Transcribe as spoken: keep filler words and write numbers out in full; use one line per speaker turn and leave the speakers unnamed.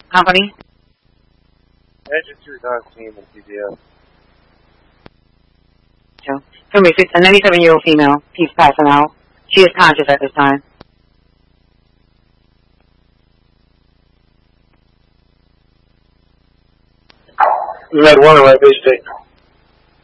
Company?
Engine two Don's team and P B S.
Two. Somebody, a ninety-seven-year-old female. He's passing out. She is conscious at this time.
We had one on my base state.